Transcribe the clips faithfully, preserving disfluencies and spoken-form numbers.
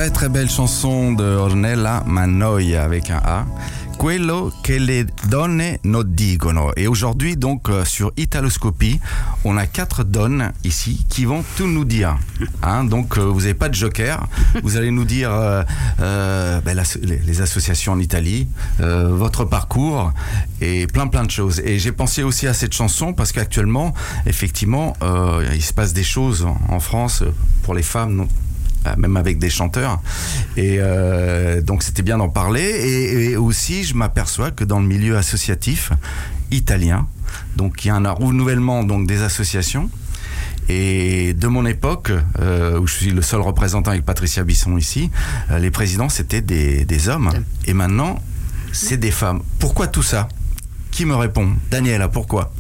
Très très belle chanson de Ornella Manoia avec un A. Quello che le donne non dicono. Et aujourd'hui, donc, euh, sur Italoscopie, on a quatre donnes ici qui vont tout nous dire. Hein, donc, euh, vous n'avez pas de joker. Vous allez nous dire euh, euh, ben, la, les, les associations en Italie, euh, votre parcours et plein plein de choses. Et j'ai pensé aussi à cette chanson parce qu'actuellement, effectivement, euh, il se passe des choses en France pour les femmes, non, même avec des chanteurs, et euh, donc c'était bien d'en parler. Et, et aussi je m'aperçois que dans le milieu associatif italien, donc il y a un renouvellement donc des associations. Et de mon époque, euh, où je suis le seul représentant avec Patricia Bisson ici, euh, les présidents c'était des, des hommes, et maintenant c'est des femmes. Pourquoi tout ça? Qui me répond? Daniela, pourquoi?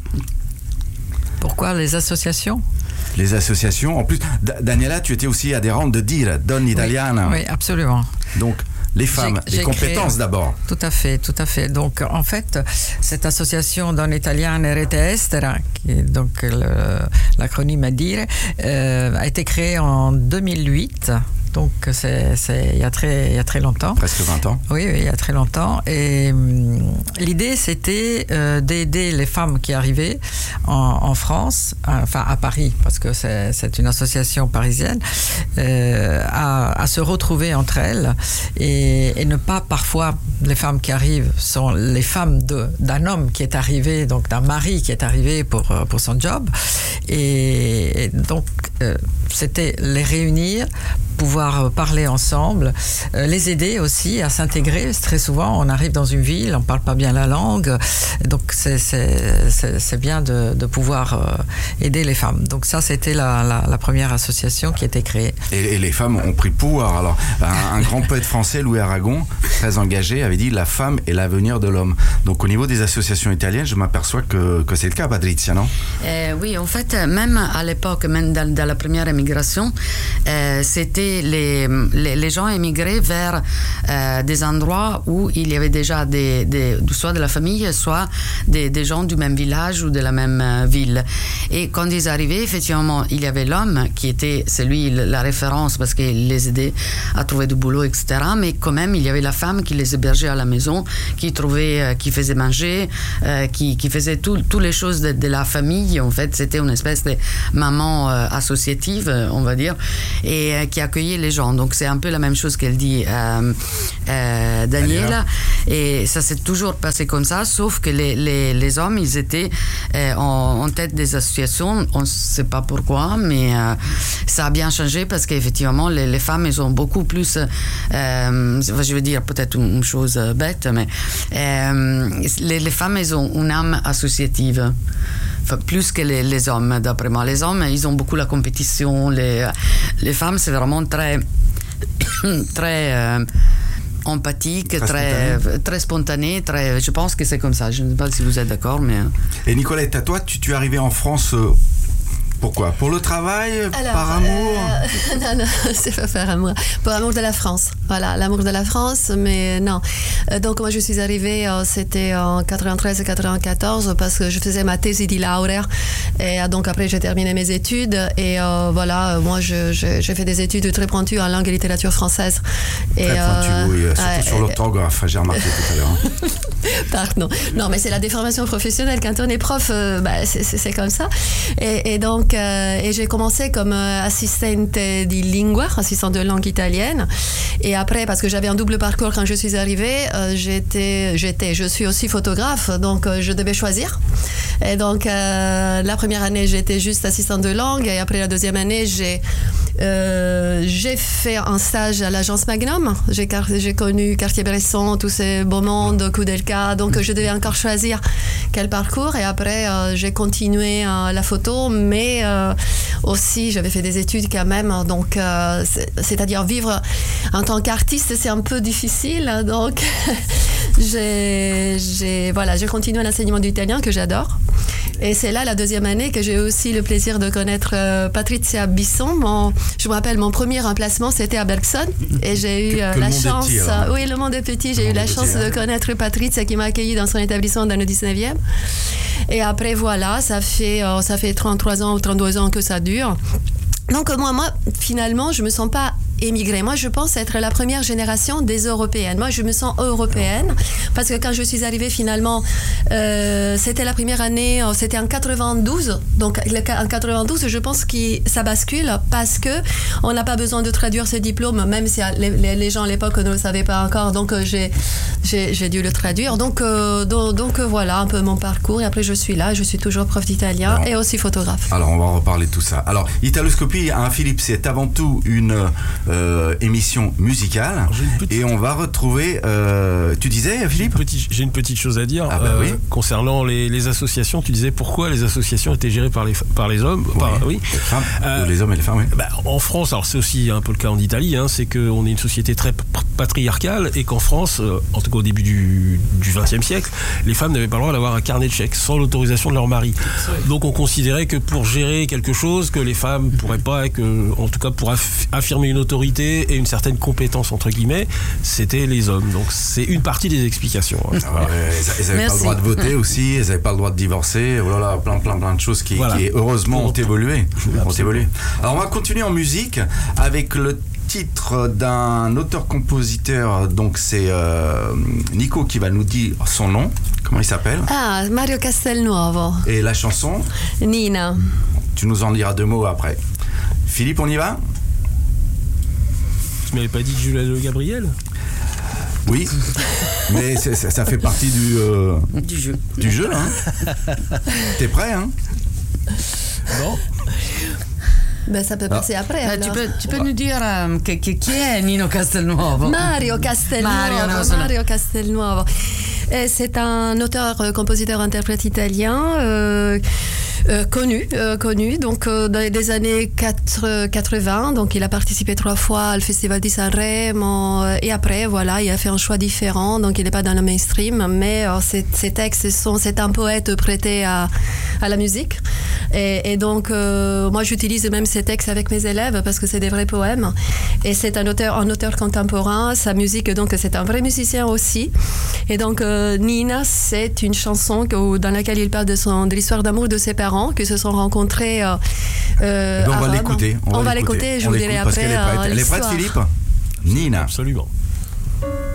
Pourquoi les associations? Les associations. En plus, D- Daniela, tu étais aussi adhérente de Dire, Donne Italiana. Oui, oui, absolument. Donc, les femmes, j'ai, les j'ai compétences créé, d'abord. Tout à fait, tout à fait. Donc, en fait, cette association Donne Italiane Rete Estera, qui est donc le, l'acronyme à Dire, euh, a été créée en deux mille huit. Donc, c'est, c'est il y a très, il y a très longtemps. Presque vingt ans. Oui, oui, il y a très longtemps. Et hum, l'idée, c'était euh, d'aider les femmes qui arrivaient en, en France, enfin à Paris, parce que c'est, c'est une association parisienne, euh, à, à se retrouver entre elles et, et ne pas, parfois, les femmes qui arrivent sont les femmes de, d'un homme qui est arrivé, donc d'un mari qui est arrivé pour, pour son job. Et, et donc, euh, c'était les réunir, pouvoir parler ensemble, euh, les aider aussi à s'intégrer. Très souvent, on arrive dans une ville, on ne parle pas bien la langue, donc c'est, c'est, c'est, c'est bien de, de pouvoir euh, aider les femmes. Donc ça, c'était la, la, la première association qui a été créée. Et, et les femmes ont pris pouvoir. Alors, un, un grand poète français, Louis Aragon, très engagé, avait dit « La femme est l'avenir de l'homme ». Donc au niveau des associations italiennes, je m'aperçois que, que c'est le cas, Patrizia, non? euh, Oui, en fait, même à l'époque, même dans, dans la première émigration, euh, c'était Les, les, les gens émigraient vers euh, des endroits où il y avait déjà des, des, soit de la famille, soit des, des gens du même village ou de la même euh, ville. Et quand ils arrivaient, effectivement, il y avait l'homme qui était celui, la référence, parce qu'il les aidait à trouver du boulot, et cetera. Mais quand même, il y avait la femme qui les hébergeait à la maison, qui trouvait, euh, qui faisait manger, euh, qui, qui faisait toutes les choses de, de la famille. En fait, c'était une espèce de maman euh, associative, on va dire, et euh, qui accueillait les gens. Donc c'est un peu la même chose qu'elle dit euh, euh, Daniela. Et ça s'est toujours passé comme ça, sauf que les, les, les hommes, ils étaient euh, en, en tête des associations. On ne sait pas pourquoi, mais euh, ça a bien changé parce qu'effectivement, les, les femmes, elles ont beaucoup plus, euh, je veux dire peut-être une, une chose bête, mais euh, les, les femmes, elles ont une âme associative. Enfin, plus que les, les hommes, d'après moi. Les hommes, ils ont beaucoup la compétition. Les, les femmes, c'est vraiment très, très euh, empathique, très, très spontané. très spontané. Très, je pense que c'est comme ça. Je ne sais pas si vous êtes d'accord, mais... Et Nicolette, à toi, tu, tu es arrivée en France... Euh... Pourquoi? Pour le travail? Alors, par amour? euh, Non, non, c'est pas par amour. Pour amour de la France. Voilà, l'amour de la France, mais non. Donc, moi, je suis arrivée, c'était en quatre-vingt-treize et quatre-vingt-quatorze, parce que je faisais ma thèse di laurea. Et donc, après, j'ai terminé mes études. Et euh, voilà, moi, je, je, j'ai fait des études très pointues en langue et littérature française. Et, très pointues, euh, oui, surtout euh, sur l'orthographe, j'ai remarqué tout à l'heure. Pardon. Non, mais c'est la déformation professionnelle. Quand on est prof, euh, bah, c'est, c'est, c'est comme ça. Et, et donc, Euh, et j'ai commencé comme euh, assistante di lingua, assistante de langue italienne. Et après, parce que j'avais un double parcours quand je suis arrivée, euh, j'étais, j'étais, je suis aussi photographe, donc euh, je devais choisir. Et donc, euh, la première année, j'étais juste assistante de langue. Et après la deuxième année, j'ai, euh, j'ai fait un stage à l'agence Magnum. J'ai, j'ai connu Cartier-Bresson, tous ces beaux mondes, Koudelka. Donc, je devais encore choisir quel parcours. Et après, euh, j'ai continué euh, la photo, mais Euh, aussi j'avais fait des études quand même, donc euh, c'est, c'est-à-dire vivre en tant qu'artiste, c'est un peu difficile, donc j'ai, j'ai, voilà, j'ai continué l'enseignement d'italien que j'adore. Et c'est là, la deuxième année, que j'ai aussi le plaisir de connaître euh, Patricia Bisson. Mon, je me rappelle, mon premier remplacement, c'était à Bergson. Et j'ai eu euh, la chance... Petit, euh, oui, le monde est petit. J'ai eu la chance petit, de connaître Patricia, qui m'a accueillie dans son établissement dans le dix-neuvième. Et après, voilà, ça fait, euh, ça fait trente-trois ans ou trente-deux ans que ça dure. Donc moi, moi, finalement, je me sens pas émigré. Moi, je pense être la première génération des Européennes. Moi, je me sens européenne parce que quand je suis arrivée finalement, euh, c'était la première année, c'était en quatre-vingt-douze. Donc, en quatre-vingt-douze, je pense que ça bascule parce que on n'a pas besoin de traduire ce diplôme, même si les, les gens à l'époque ne le savaient pas encore. Donc, j'ai, j'ai, j'ai dû le traduire. Donc, euh, donc, donc, voilà un peu mon parcours. Et après, je suis là. Je suis toujours prof d'italien alors, et aussi photographe. Alors, on va en reparler de tout ça. Alors, Italoscopie, hein, Philippe, c'est avant tout une euh, émission musicale. Petite... Et on va retrouver... Euh, tu disais, Philippe ? Petit, J'ai une petite chose à dire. Ah bah euh, oui. Concernant les, les associations. Tu disais pourquoi les associations étaient gérées par les, par les hommes. Oui, par, oui. Les femmes. Euh, les hommes et les femmes, oui. Bah, en France, alors c'est aussi un peu le cas en Italie, hein, c'est qu'on est une société très patriarcale et qu'en France, euh, en tout cas au début du, du vingtième siècle, les femmes n'avaient pas le droit d'avoir un carnet de chèques sans l'autorisation de leur mari. Donc on considérait que pour gérer quelque chose, que les femmes ne pourraient pas, et que, en tout cas pour aff- affirmer une autorité et une certaine compétence, entre guillemets, c'était les hommes. Donc c'est une partie des explications. Hein. Ah ouais, elles n'avaient pas le droit de voter aussi, elles n'avaient pas le droit de divorcer, voilà, plein, plein, plein de choses qui, voilà. qui heureusement ont évolué. ont évolué. Alors on va continuer en musique avec le titre d'un auteur-compositeur, donc c'est euh, Nico qui va nous dire son nom. Comment il s'appelle ? Ah, Mario Castelnuovo. Et la chanson ? Nina. Tu nous en diras deux mots après. Philippe, on y va ? Tu m'avais pas dit Julia de Gabriel ? Oui, mais c'est, c'est, ça fait partie du, euh, du jeu. Du jeu, hein. T'es prêt, hein ? Bon. Ben, ça peut passer ah. après. Euh, tu peux, tu peux nous dire euh, qui, qui, qui est Nino Castelnuovo ? Mario Castelnuovo. Mario, no, Mario Castelnuovo. Et c'est un auteur, compositeur, interprète italien. Euh, Euh, connu, euh, connu, donc euh, dans les années quatre-vingts, donc il a participé trois fois au Festival di Sanremo euh, et après voilà, il a fait un choix différent, donc il n'est pas dans le mainstream, mais euh, ses, ses textes sont, c'est un poète prêté à, à la musique et, et donc euh, moi j'utilise même ces textes avec mes élèves parce que c'est des vrais poèmes et c'est un auteur, un auteur contemporain, sa musique donc c'est un vrai musicien aussi et donc euh, Nina c'est une chanson que, dans laquelle il parle de, son, de l'histoire d'amour de ses parents qui se sont rencontrés euh, euh, on, va l'écouter, on, on va va l'écouter. l'écouter. Je vous dirai après. Elle est prête, elle est prête Philippe ? Nina. Absolument.